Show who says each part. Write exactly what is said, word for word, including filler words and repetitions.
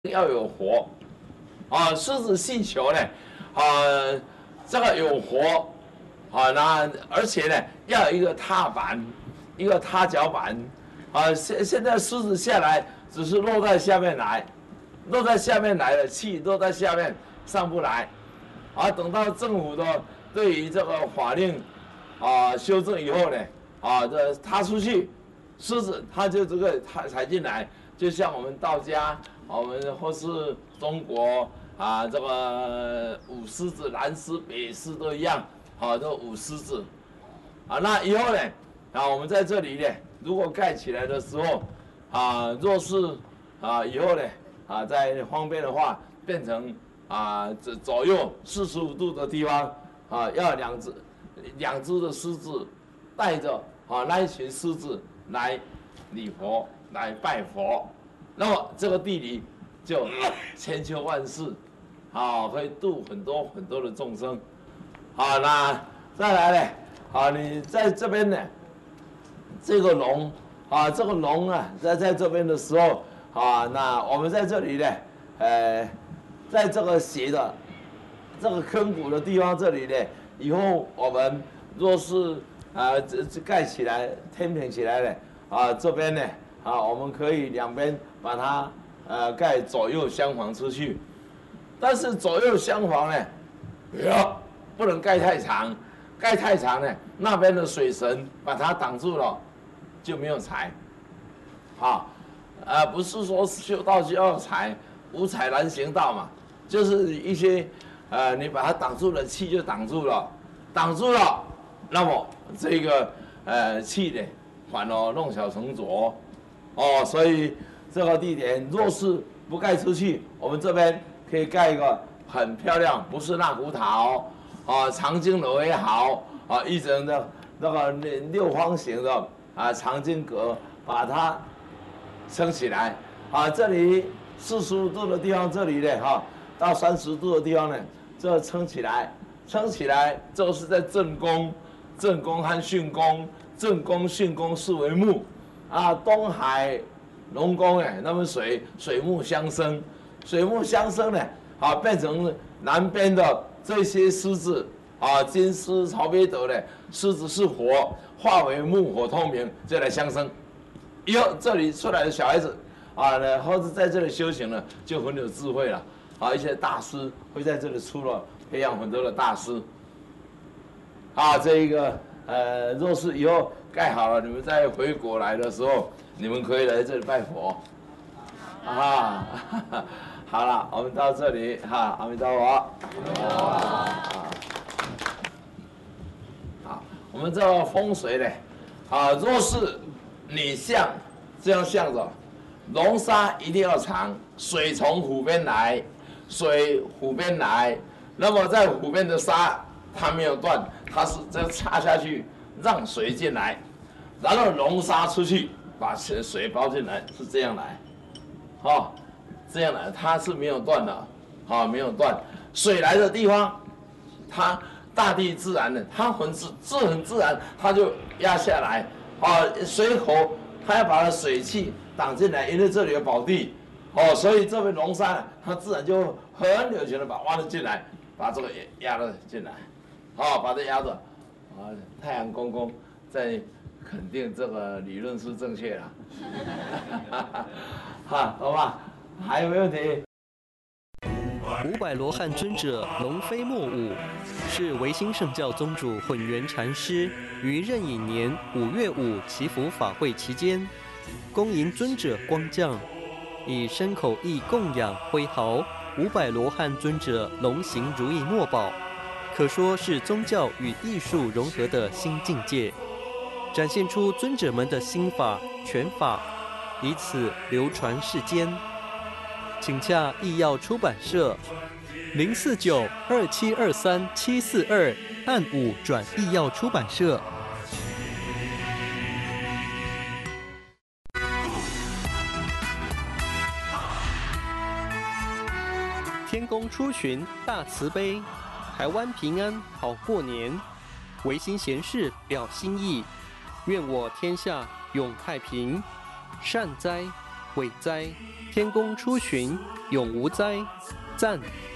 Speaker 1: 要有活啊，狮子戏球呢，啊，这个有活啊，那而且呢，要有一个踏板，一个踏脚板啊。现现在狮子下来只是落在下面来，落在下面来的气落在下面上不来，啊，等到政府的对于这个法令啊修正以后呢，啊，这踏出去，狮子它就这个踏踩进来，就像我们道家。我们或是中国啊，这个舞狮子、南狮、北狮都一样，好，都舞狮子啊。那以后呢，啊，我们在这里呢，如果盖起来的时候，啊，若是啊以后呢，啊，在方便的话，变成啊这左右四十五度的地方，啊，要两只两只的狮子带着啊那一群狮子来礼佛、来拜佛。那么这个地理就千秋万世，啊，可以度很多很多的众生，好，那再来呢，好，你在这边呢，这个龙，啊，这个龙啊，在在这边的时候，啊，那我们在这里呢，呃，在这个斜的这个坑谷的地方这里呢，以后我们若是啊这这盖起来天平起来了，啊，这边呢。啊，我们可以两边把它呃盖左右相房出去，但是左右相房呢，不要不能盖太长，盖太长呢，那边的水神把它挡住了，就没有财。啊，呃，不是说修道就要财，无财难行道嘛，就是一些呃你把它挡住了，气就挡住了，挡住了，那么这个呃气呢，反而弄巧成拙。哦，所以这个地点若是不盖出去，我们这边可以盖一个很漂亮，不是纳古塔啊，长经楼也好啊，一整的那个六方形的啊长经阁，把它撑起来啊。这里四十五度的地方，这里呢哈，到三十度的地方呢，这撑起来，撑起来，这个是在正宫，正宫和巽宫，正宫、巽宫是为木。啊，东海龙宫哎，那么水水木相生，水木相生呢，啊，变成南边的这些狮子啊，金狮、曹别斗呢，狮子是火，化为木火通明，就来相生。以后这里出来的小孩子啊，呢，或者在这里修行呢，就很有智慧了啊，一些大师会在这里出了，培养很多的大师。啊，这一个呃，若是以后。盖好了，你们再回国来的时候，你们可以来这里拜佛，啊，好了，我们到这里哈，阿弥陀佛，啊，好，我们这个风水呢，啊，若是你向这样向着，龙沙一定要长，水从湖边来，水湖边来，那么在湖边的沙它没有断，它是这样插下去。让水进来，然后龙沙出去，把水包进来，是这样来，哦，这样来，它是没有断的，啊、哦，没有断。水来的地方，它大地自然的，它很自自很自然，它就压下来，啊、哦，水口它要把它水汽挡进来，因为这里有宝地，哦，所以这边龙沙它自然就很有钱的把挖了进来，把这个压了进来，哦，把它压着。啊，太阳公公在肯定这个理论是正确的，哈，好吧？还有没有问题？
Speaker 2: 五百罗汉尊者龙飞莫舞，是维新圣教宗主混元禅师于壬寅年五月五祈福法会期间，恭迎尊者光降，以身口意供养挥毫五百罗汉尊者龙行如意墨宝。可说是宗教与艺术融合的新境界，展现出尊者们的心法、拳法，以此流传世间。请洽艺耀出版社零四九二七二三七四二，按五转艺耀出版社。天公出巡，大慈悲。台湾平安好过年，维新贤士表心意，愿我天下永太平，善哉。 伟哉！天公出巡，永无灾。赞！